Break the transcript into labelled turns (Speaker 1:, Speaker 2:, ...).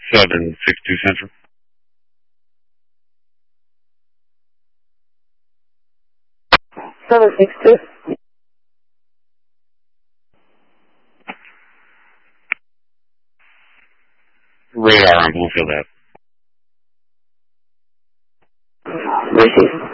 Speaker 1: 762 Central.
Speaker 2: Seven 6-2.
Speaker 1: Radar on Bluefield Ave.
Speaker 2: Receive.